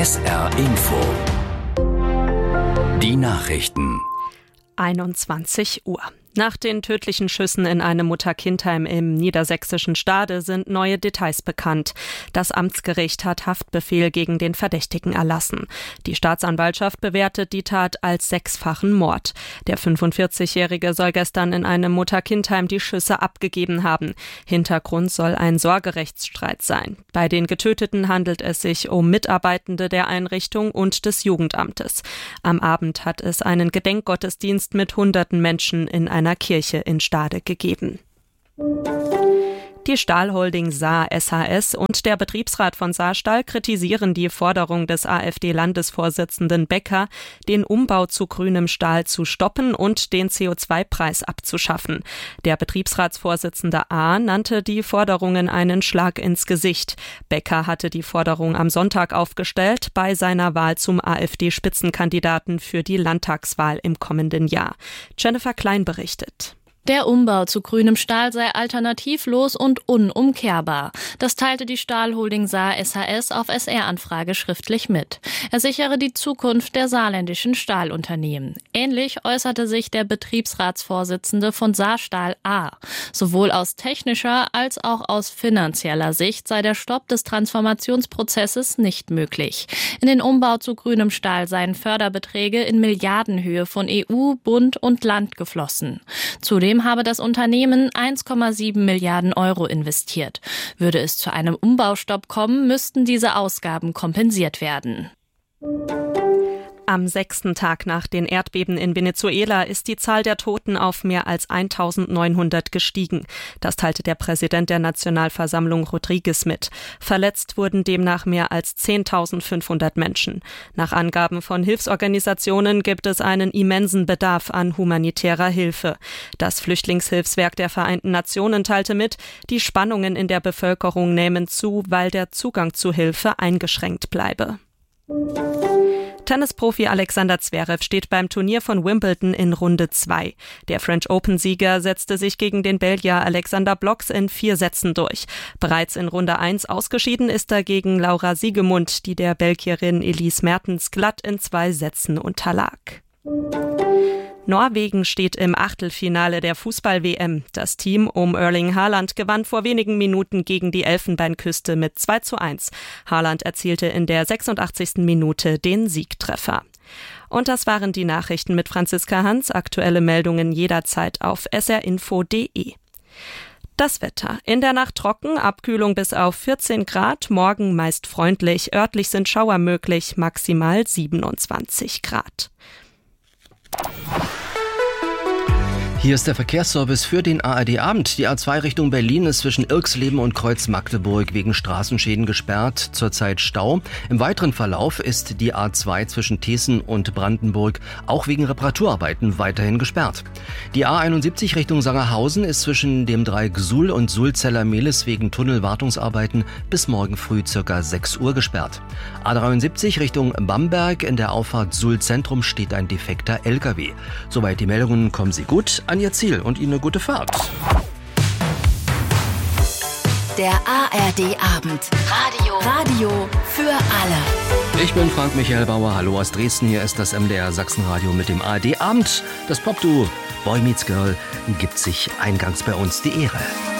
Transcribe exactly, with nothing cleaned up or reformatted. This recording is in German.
S R Info. Die Nachrichten. einundzwanzig Uhr. Nach den tödlichen Schüssen in einem Mutter-Kind-Heim im niedersächsischen Stade sind neue Details bekannt. Das Amtsgericht hat Haftbefehl gegen den Verdächtigen erlassen. Die Staatsanwaltschaft bewertet die Tat als sechsfachen Mord. Der fünfundvierzigjährige soll gestern in einem Mutter-Kind-Heim die Schüsse abgegeben haben. Hintergrund soll ein Sorgerechtsstreit sein. Bei den Getöteten handelt es sich um Mitarbeitende der Einrichtung und des Jugendamtes. Am Abend hat es einen Gedenkgottesdienst mit hunderten Menschen in einer Kirche in Stade gegeben. Die Stahlholding Saar S H S und der Betriebsrat von Saarstahl kritisieren die Forderung des AfD-Landesvorsitzenden Becker, den Umbau zu grünem Stahl zu stoppen und den C O zwei Preis abzuschaffen. Der Betriebsratsvorsitzende A. nannte die Forderungen einen Schlag ins Gesicht. Becker hatte die Forderung am Sonntag aufgestellt bei seiner Wahl zum AfD-Spitzenkandidaten für die Landtagswahl im kommenden Jahr. Jennifer Klein berichtet. Der Umbau zu grünem Stahl sei alternativlos und unumkehrbar. Das teilte die Stahlholding Saar S H S auf S R-Anfrage schriftlich mit. Er sichere die Zukunft der saarländischen Stahlunternehmen. Ähnlich äußerte sich der Betriebsratsvorsitzende von Saarstahl A. Sowohl aus technischer als auch aus finanzieller Sicht sei der Stopp des Transformationsprozesses nicht möglich. In den Umbau zu grünem Stahl seien Förderbeträge in Milliardenhöhe von E U, Bund und Land geflossen. Zudem habe das Unternehmen eins Komma sieben Milliarden Euro investiert. Würde es zu einem Umbaustopp kommen, müssten diese Ausgaben kompensiert werden. Am sechsten Tag nach den Erdbeben in Venezuela ist die Zahl der Toten auf mehr als eintausendneunhundert gestiegen. Das teilte der Präsident der Nationalversammlung Rodriguez mit. Verletzt wurden demnach mehr als zehntausendfünfhundert Menschen. Nach Angaben von Hilfsorganisationen gibt es einen immensen Bedarf an humanitärer Hilfe. Das Flüchtlingshilfswerk der Vereinten Nationen teilte mit, die Spannungen in der Bevölkerung nähmen zu, weil der Zugang zu Hilfe eingeschränkt bleibe. Tennisprofi Alexander Zverev steht beim Turnier von Wimbledon in Runde zwei. Der French Open-Sieger setzte sich gegen den Belgier Alexander Blocks in vier Sätzen durch. Bereits in Runde eins ausgeschieden ist dagegen Laura Siegemund, die der Belgierin Elise Mertens glatt in zwei Sätzen unterlag. Norwegen steht im Achtelfinale der Fußball-W M. Das Team um Erling Haaland gewann vor wenigen Minuten gegen die Elfenbeinküste mit zwei zu eins. Haaland erzielte in der sechsundachtzigsten Minute den Siegtreffer. Und das waren die Nachrichten mit Franziska Hans. Aktuelle Meldungen jederzeit auf s r info punkt d e. Das Wetter. In der Nacht trocken, Abkühlung bis auf vierzehn Grad, morgen meist freundlich, örtlich sind Schauer möglich, maximal siebenundzwanzig Grad. Hier ist der Verkehrsservice für den A R D-Abend. Die A zwei Richtung Berlin ist zwischen Irxleben und Kreuz-Magdeburg wegen Straßenschäden gesperrt, zurzeit Stau. Im weiteren Verlauf ist die A zwei zwischen Teeßen und Brandenburg auch wegen Reparaturarbeiten weiterhin gesperrt. Die A einundsiebzig Richtung Sangerhausen ist zwischen dem Dreieck Suhl und Sulzeller-Mehlis wegen Tunnelwartungsarbeiten bis morgen früh ca. sechs Uhr gesperrt. A dreiundsiebzig Richtung Bamberg, in der Auffahrt Suhl-Zentrum steht ein defekter L K W. Soweit die Meldungen, kommen Sie gut an Ihr Ziel und Ihnen eine gute Fahrt. Der A R D-Abend. Radio. Radio für alle. Ich bin Frank Michael Bauer. Hallo aus Dresden. Hier ist das M D R Sachsenradio mit dem A R D-Abend. Das Popduo Boy Meets Girl gibt sich eingangs bei uns die Ehre.